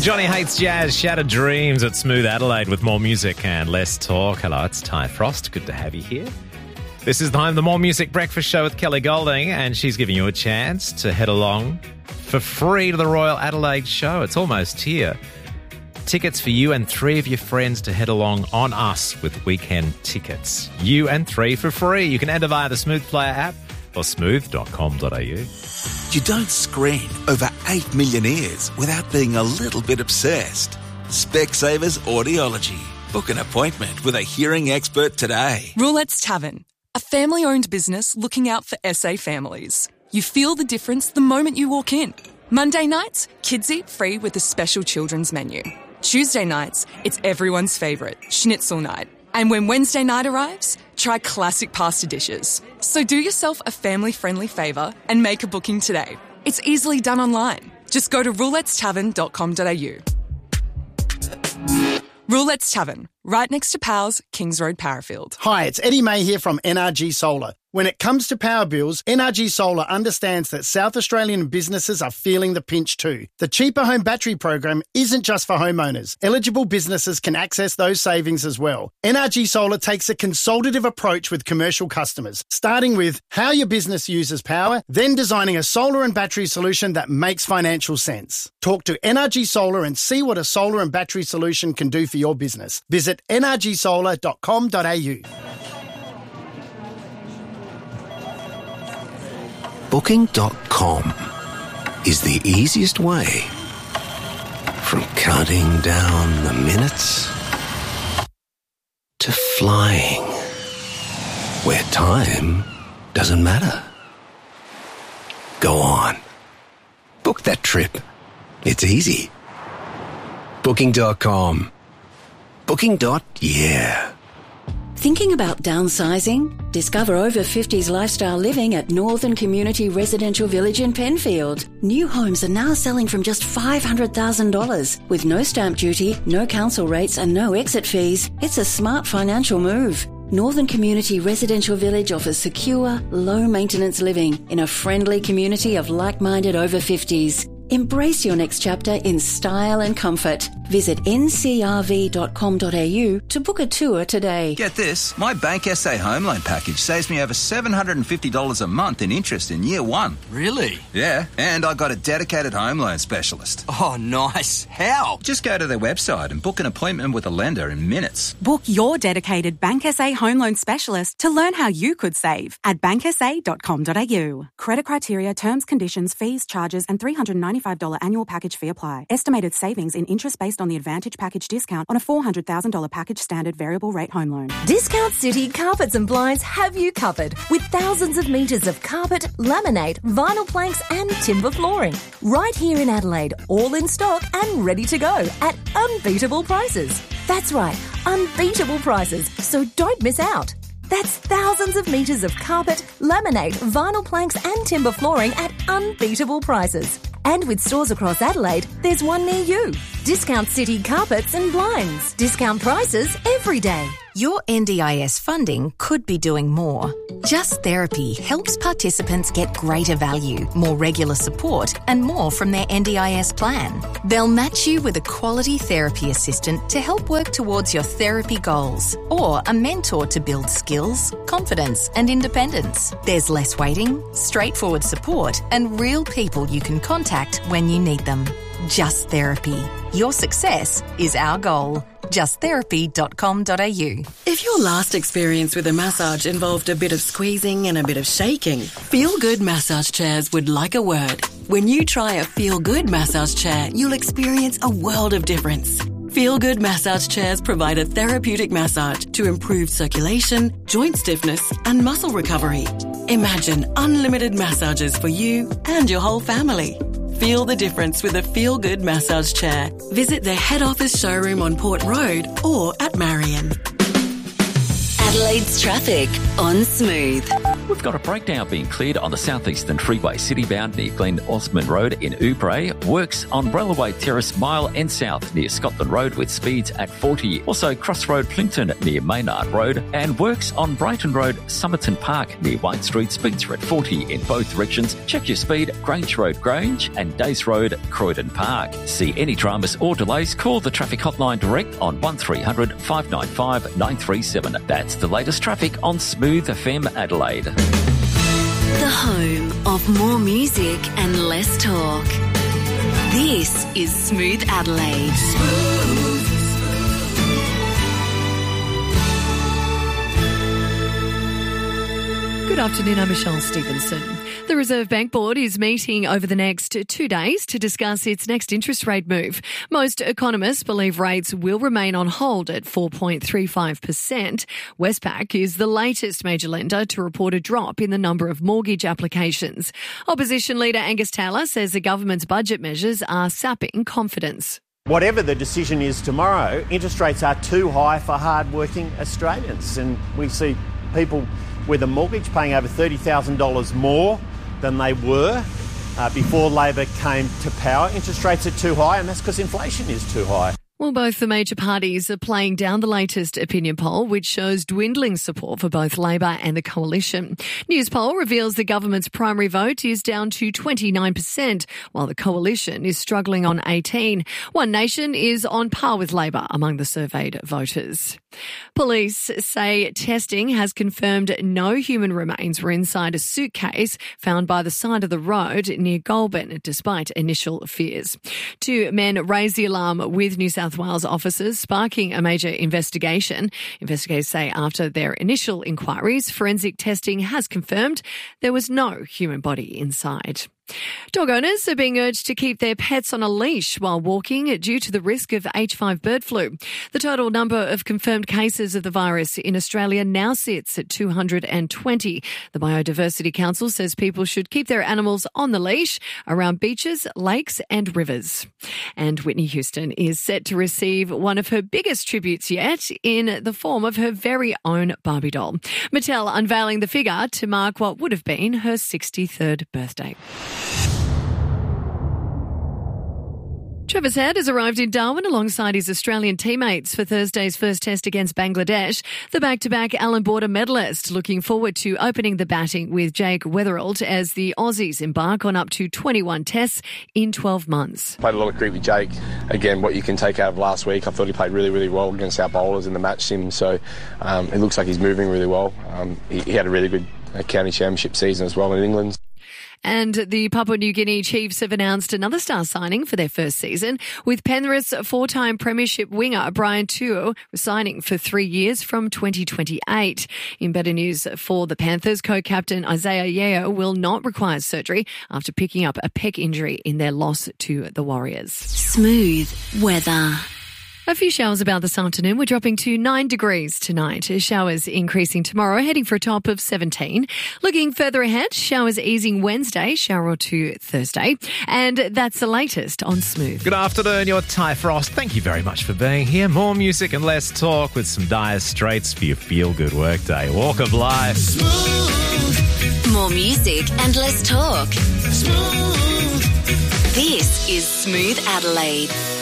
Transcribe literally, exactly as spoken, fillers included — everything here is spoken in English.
Johnny Hates Jazz, Shattered Dreams at Smooth Adelaide with more music and less talk. Hello, it's Ty Frost. Good to have you here. This is the home of the More Music Breakfast Show with Kelly Golding, and she's giving you a chance to head along for free to the Royal Adelaide Show. It's almost here. Tickets for you and three of your friends to head along on us with weekend tickets. You and three for free. You can enter via the Smooth Player app or smooth dot com dot a u. You don't scream over eight million ears without being a little bit obsessed. Specsavers Audiology. Book an appointment with a hearing expert today. Roulette's Tavern, a family-owned business looking out for S A families. You feel the difference the moment you walk in. Monday nights, kids eat free with a special children's menu. Tuesday nights, it's everyone's favourite, schnitzel night. And when Wednesday night arrives, try classic pasta dishes. So do yourself a family-friendly favour and make a booking today. It's easily done online. Just go to roulettes tavern dot com dot a u. Roulette's Tavern, right next to Powell's, Kings Road, Parafield. Hi, it's Eddie May here from N R G Solar. When it comes to power bills, N R G Solar understands that South Australian businesses are feeling the pinch too. The Cheaper Home Battery program isn't just for homeowners. Eligible businesses can access those savings as well. N R G Solar takes a consultative approach with commercial customers, starting with how your business uses power, then designing a solar and battery solution that makes financial sense. Talk to N R G Solar and see what a solar and battery solution can do for your business. Visit n r g solar dot com dot a u. Booking dot com is the easiest way from counting down the minutes to flying where time doesn't matter. Go on. Book that trip. It's easy. Booking dot com. Booking. Yeah. Thinking about downsizing? Discover over fifties lifestyle living at Northern Community Residential Village in Penfield. New homes are now selling from just five hundred thousand dollars. With no stamp duty, no council rates and no exit fees, it's a smart financial move. Northern Community Residential Village offers secure, low-maintenance living in a friendly community of like-minded over fifties. Embrace your next chapter in style and comfort. Visit n c r v dot com dot a u to book a tour today. Get this, my Bank S A home loan package saves me over seven hundred fifty dollars a month in interest in year one. Really? Yeah, and I got a dedicated home loan specialist. Oh, nice. How? Just go to their website and book an appointment with a lender in minutes. Book your dedicated Bank S A home loan specialist to learn how you could save at bank s a dot com dot a u. Credit criteria, terms, conditions, fees, charges and three hundred ninety-five dollars annual package fee apply. Estimated savings in interest based on the Advantage package discount on a four hundred thousand dollars package standard variable rate home loan. Discount City Carpets and Blinds have you covered with thousands of metres of carpet, laminate, vinyl planks and timber flooring. Right here in Adelaide, all in stock and ready to go at unbeatable prices. That's right, unbeatable prices, so don't miss out. That's thousands of metres of carpet, laminate, vinyl planks and timber flooring at unbeatable prices. And with stores across Adelaide, there's one near you. Discount City Carpets and Blinds. Discount prices every day. Your N D I S funding could be doing more. Just Therapy helps participants get greater value, more regular support and more from their N D I S plan. They'll match you with a quality therapy assistant to help work towards your therapy goals or a mentor to build skills, confidence and independence. There's less waiting, straightforward support and real people you can contact when you need them. Just Therapy. Your success is our goal. just therapy dot com dot a u. If your last experience with a massage involved a bit of squeezing and a bit of shaking, Feel Good Massage Chairs would like a word. When you try a Feel Good massage chair, you'll experience a world of difference. Feel Good Massage Chairs provide a therapeutic massage to improve circulation, joint stiffness and muscle recovery. Imagine unlimited massages for you and your whole family. Feel the difference with a Feel Good massage chair. Visit their head office showroom on Port Road or at Marion. Adelaide's traffic on Smooth. We've got a breakdown being cleared on the southeastern freeway citybound near Glen Osmond Road in Oubre. Works on Railway Terrace Mile and South near Scotland Road with speeds at forty. Also Crossroad Plympton near Maynard Road. And works on Brighton Road, Somerton Park near White Street. Speeds are at forty in both directions. Check your speed, Grange Road, Grange and Dace Road, Croydon Park. See any dramas or delays, call the traffic hotline direct on one three hundred, five nine five, nine three seven. That's the latest traffic on Smooth F M Adelaide. The home of more music and less talk. This is Smooth Adelaide. Smooth. Good afternoon, I'm Michelle Stevenson. The Reserve Bank Board is meeting over the next two days to discuss its next interest rate move. Most economists believe rates will remain on hold at four point three five percent. Westpac is the latest major lender to report a drop in the number of mortgage applications. Opposition leader Angus Taylor says the government's budget measures are sapping confidence. Whatever the decision is tomorrow, interest rates are too high for hard-working Australians, and we see people with a mortgage paying over thirty thousand dollars more than they were uh, before Labor came to power. Interest rates are too high, and that's because inflation is too high. Well, both the major parties are playing down the latest opinion poll, which shows dwindling support for both Labor and the coalition. News poll reveals the government's primary vote is down to twenty-nine percent, while the coalition is struggling on eighteen. One Nation is on par with Labor among the surveyed voters. Police say testing has confirmed no human remains were inside a suitcase found by the side of the road near Goulburn, despite initial fears. Two men raised the alarm with New South Wales officers, sparking a major investigation. Investigators say after their initial inquiries, forensic testing has confirmed there was no human body inside. Dog owners are being urged to keep their pets on a leash while walking due to the risk of H five bird flu. The total number of confirmed cases of the virus in Australia now sits at two hundred twenty. The Biodiversity Council says people should keep their animals on the leash around beaches, lakes and rivers. And Whitney Houston is set to receive one of her biggest tributes yet in the form of her very own Barbie doll. Mattel unveiling the figure to mark what would have been her sixty-third birthday. Travis Head has arrived in Darwin alongside his Australian teammates for Thursday's first test against Bangladesh. The back-to-back Allan Border medalist looking forward to opening the batting with Jake Weatherald as the Aussies embark on up to twenty-one tests in twelve months. Played a lot of cricket with Jake. Again, what you can take out of last week, I thought he played really, really well against our bowlers in the match sim, so um, it looks like he's moving really well. Um, he, he had a really good uh, county championship season as well in England. And the Papua New Guinea Chiefs have announced another star signing for their first season, with Penrith's four-time premiership winger Brian Tuo signing for three years from twenty twenty-eight. In better news for the Panthers, co-captain Isaiah Yeo will not require surgery after picking up a pec injury in their loss to the Warriors. Smooth weather. A few showers about this afternoon. We're dropping to nine degrees tonight. Showers increasing tomorrow, heading for a top of seventeen. Looking further ahead, showers easing Wednesday, shower or two Thursday. And that's the latest on Smooth. Good afternoon, you're Ty Frost. Thank you very much for being here. More music and less talk with some Dire Straits for your feel-good workday. Walk of life. Smooth. More music and less talk. Smooth. This is Smooth Adelaide.